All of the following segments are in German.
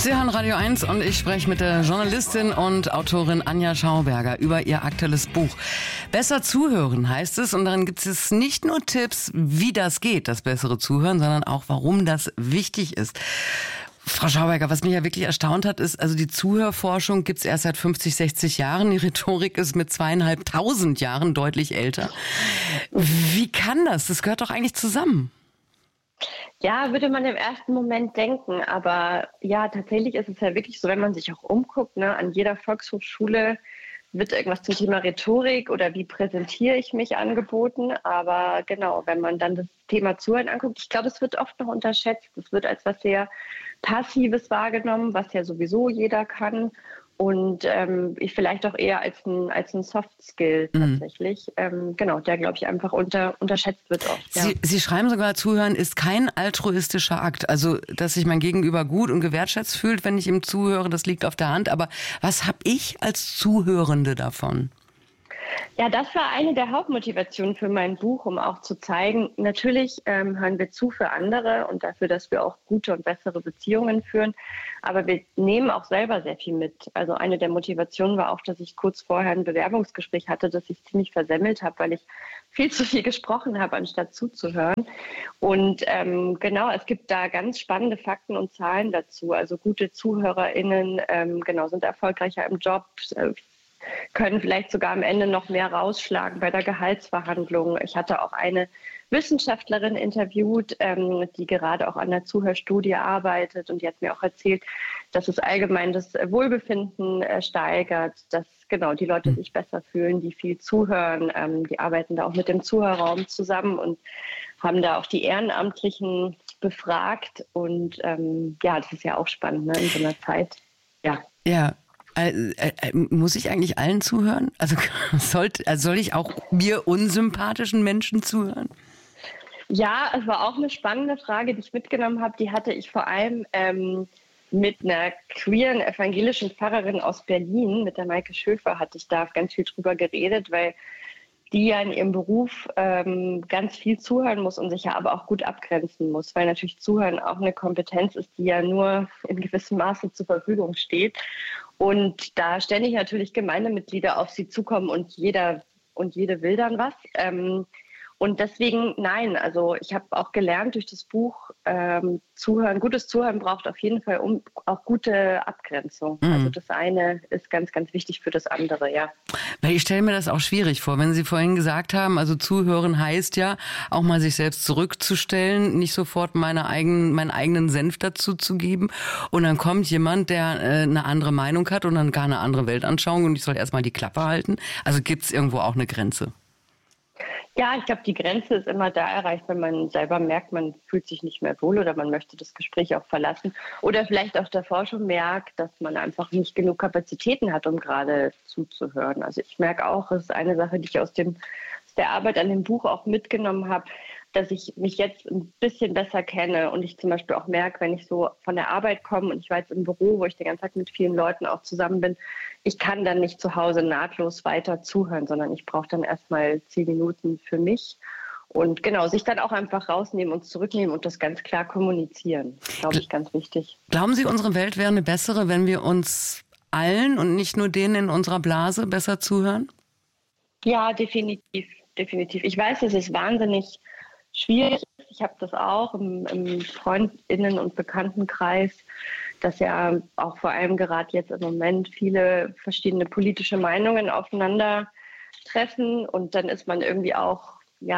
Sie hören Radio 1 und ich spreche mit der Journalistin und Autorin Anja Schauberger über ihr aktuelles Buch. Besser zuhören heißt es, und darin gibt es nicht nur Tipps, wie das geht, das bessere Zuhören, sondern auch, warum das wichtig ist. Frau Schauberger, was mich ja wirklich erstaunt hat, ist, also die Zuhörforschung gibt es erst seit 50, 60 Jahren. Die Rhetorik ist mit 2.500 Jahren deutlich älter. Wie kann das? Das gehört doch eigentlich zusammen. Ja, würde man im ersten Moment denken. Aber ja, tatsächlich ist es ja wirklich so, wenn man sich auch umguckt, ne, an jeder Volkshochschule wird irgendwas zum Thema Rhetorik oder wie präsentiere ich mich angeboten. Aber genau, wenn man dann das Thema Zuhören anguckt, ich glaube, es wird oft noch unterschätzt. Es wird als was sehr Passives wahrgenommen, was ja sowieso jeder kann. Und vielleicht auch eher als ein Soft-Skill tatsächlich. Genau, der, glaube ich, einfach unterschätzt wird oft. Ja. Sie schreiben sogar, Zuhören ist kein altruistischer Akt. Also, dass sich mein Gegenüber gut und gewertschätzt fühlt, wenn ich ihm zuhöre, das liegt auf der Hand. Aber was habe ich als Zuhörende davon? Ja, das war eine der Hauptmotivationen für mein Buch, um auch zu zeigen, natürlich hören wir zu für andere und dafür, dass wir auch gute und bessere Beziehungen führen. Aber wir nehmen auch selber sehr viel mit. Also eine der Motivationen war auch, dass ich kurz vorher ein Bewerbungsgespräch hatte, das ich ziemlich versemmelt habe, weil ich viel zu viel gesprochen habe, anstatt zuzuhören. Und genau, es gibt da ganz spannende Fakten und Zahlen dazu. Also gute ZuhörerInnen sind erfolgreicher im Job, können vielleicht sogar am Ende noch mehr rausschlagen bei der Gehaltsverhandlung. Ich hatte auch eine Wissenschaftlerin interviewt, die gerade auch an der Zuhörstudie arbeitet, und die hat mir auch erzählt, dass es allgemein das Wohlbefinden steigert, dass genau die Leute sich besser fühlen, die viel zuhören. Die arbeiten da auch mit dem Zuhörraum zusammen und haben da auch die Ehrenamtlichen befragt. Und das ist ja auch spannend, ne, in so einer Zeit. Ja. Muss ich eigentlich allen zuhören? Also soll ich auch mir unsympathischen Menschen zuhören? Ja, es war auch eine spannende Frage, die ich mitgenommen habe. Die hatte ich vor allem mit einer queeren evangelischen Pfarrerin aus Berlin, mit der Maike Schöfer, hatte ich da ganz viel drüber geredet, weil die ja in ihrem Beruf ganz viel zuhören muss und sich ja aber auch gut abgrenzen muss, weil natürlich Zuhören auch eine Kompetenz ist, die ja nur in gewissem Maße zur Verfügung steht. Und da ständig natürlich Gemeindemitglieder auf sie zukommen und jeder und jede will dann was. Und deswegen, nein, also ich habe auch gelernt durch das Buch, gutes Zuhören braucht auf jeden Fall auch gute Abgrenzung. Also das eine ist ganz, ganz wichtig für das andere, ja. Ich stelle mir das auch schwierig vor, wenn Sie vorhin gesagt haben, also zuhören heißt ja, auch mal sich selbst zurückzustellen, nicht sofort meinen eigenen Senf dazu zu geben. Und dann kommt jemand, der eine andere Meinung hat und dann gar eine andere Weltanschauung und ich soll erstmal die Klappe halten. Also gibt es irgendwo auch eine Grenze? Ja, ich glaube, die Grenze ist immer da erreicht, wenn man selber merkt, man fühlt sich nicht mehr wohl oder man möchte das Gespräch auch verlassen. Oder vielleicht auch davor schon merkt, dass man einfach nicht genug Kapazitäten hat, um gerade zuzuhören. Also ich merke auch, das ist eine Sache, die ich aus der Arbeit an dem Buch auch mitgenommen habe, dass ich mich jetzt ein bisschen besser kenne und ich zum Beispiel auch merke, wenn ich so von der Arbeit komme und ich war jetzt im Büro, wo ich den ganzen Tag mit vielen Leuten auch zusammen bin, ich kann dann nicht zu Hause nahtlos weiter zuhören, sondern ich brauche dann erstmal 10 Minuten für mich. Und genau, sich dann auch einfach rausnehmen und zurücknehmen und das ganz klar kommunizieren. Glaube ich, ganz wichtig. Glauben Sie, unsere Welt wäre eine bessere, wenn wir uns allen und nicht nur denen in unserer Blase besser zuhören? Ja, definitiv. Ich weiß, es ist wahnsinnig schwierig. Ich habe das auch im Freundinnen- und Bekanntenkreis, dass ja auch vor allem gerade jetzt im Moment viele verschiedene politische Meinungen aufeinandertreffen. Und dann ist man irgendwie auch,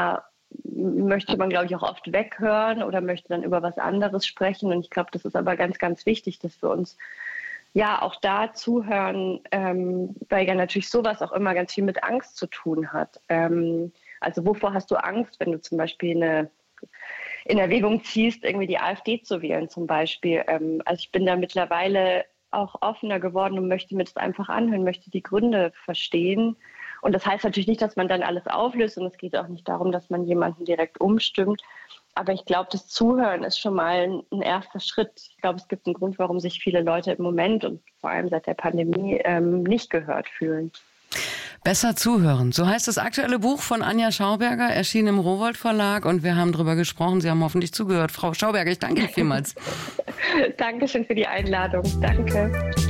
möchte man, glaube ich, auch oft weghören oder möchte dann über was anderes sprechen. Und ich glaube, das ist aber ganz, ganz wichtig, dass wir uns auch da zuhören, weil ja natürlich sowas auch immer ganz viel mit Angst zu tun hat. Also wovor hast du Angst, wenn du zum Beispiel in Erwägung ziehst, irgendwie die AfD zu wählen zum Beispiel? Also ich bin da mittlerweile auch offener geworden und möchte mir das einfach anhören, möchte die Gründe verstehen. Und das heißt natürlich nicht, dass man dann alles auflöst und es geht auch nicht darum, dass man jemanden direkt umstimmt. Aber ich glaube, das Zuhören ist schon mal ein erster Schritt. Ich glaube, es gibt einen Grund, warum sich viele Leute im Moment und vor allem seit der Pandemie nicht gehört fühlen. Besser zuhören. So heißt das aktuelle Buch von Anja Schauberger, erschienen im Rowohlt Verlag. Und wir haben darüber gesprochen. Sie haben hoffentlich zugehört. Frau Schauberger, ich danke Ihnen vielmals. Dankeschön für die Einladung. Danke.